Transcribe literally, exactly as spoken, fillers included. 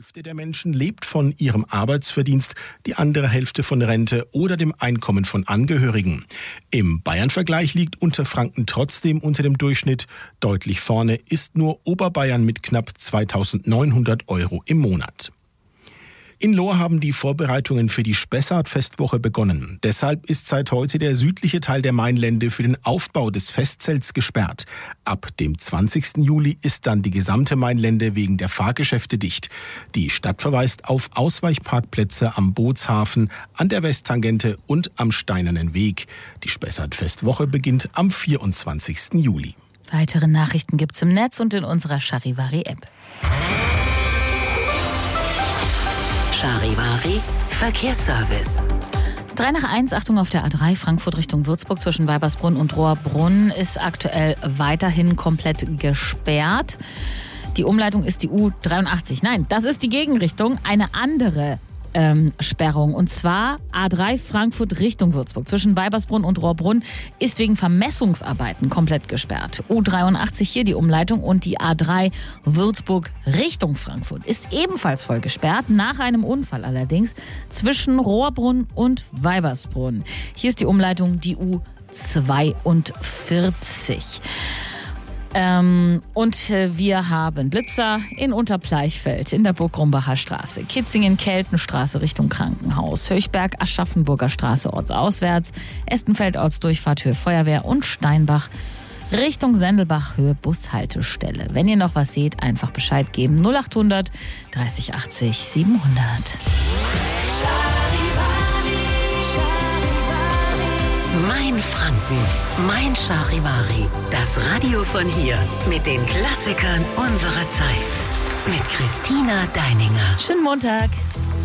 Hälfte der Menschen lebt von ihrem Arbeitsverdienst, die andere Hälfte von Rente oder dem Einkommen von Angehörigen. Im Bayern-Vergleich liegt Unterfranken trotzdem unter dem Durchschnitt. Deutlich vorne ist nur Oberbayern mit knapp zweitausendneunhundert Euro im Monat. In Lohr haben die Vorbereitungen für die Spessart-Festwoche begonnen. Deshalb ist seit heute der südliche Teil der Mainlände für den Aufbau des Festzelts gesperrt. Ab dem zwanzigsten Juli ist dann die gesamte Mainlände wegen der Fahrgeschäfte dicht. Die Stadt verweist auf Ausweichparkplätze am Bootshafen, an der Westtangente und am Steinernen Weg. Die Spessart-Festwoche beginnt am vierundzwanzigsten Juli. Weitere Nachrichten gibt's im Netz und in unserer Charivari-App. Charivari Verkehrsservice. drei nach eins, Achtung auf der A drei, Frankfurt Richtung Würzburg zwischen Weibersbrunn und Rohrbrunn ist aktuell weiterhin komplett gesperrt. Die Umleitung ist die U dreiundachtzig. Nein, das ist die Gegenrichtung, eine andere ähm, Sperrung. Und zwar A drei Frankfurt Richtung Würzburg zwischen Weibersbrunn und Rohrbrunn ist wegen Vermessungsarbeiten komplett gesperrt. U dreiundachtzig hier die Umleitung und die A drei Würzburg Richtung Frankfurt ist ebenfalls voll gesperrt, nach einem Unfall allerdings, zwischen Rohrbrunn und Weibersbrunn. Hier ist die Umleitung die U zweiundvierzig. Ähm, und äh, wir haben Blitzer in Unterbleichfeld, in der Burg-Grumbacher Straße, Kitzingen, Keltenstraße Richtung Krankenhaus, Höchberg, Aschaffenburger Straße ortsauswärts, Estenfeld, Ortsdurchfahrt, Höhe Feuerwehr und Steinbach Richtung Sendelbach, Höhe Bushaltestelle. Wenn ihr noch was seht, einfach Bescheid geben. null achthundert dreißig achtzig siebenhundert. Mein Franken, mein Charivari. Das Radio von hier mit den Klassikern unserer Zeit. Mit Christina Deininger. Schönen Montag.